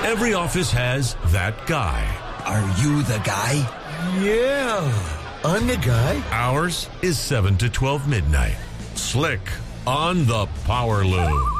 Every office has that guy. Are you the guy? Yeah, I'm the guy. Ours is 7 to 12 midnight. Slick on the Power Loom.